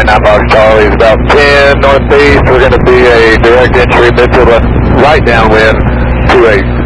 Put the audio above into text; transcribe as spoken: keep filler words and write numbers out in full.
nine nine Box Charlie is about ten northeast. We're going to be a direct entry mid to the right downwind to a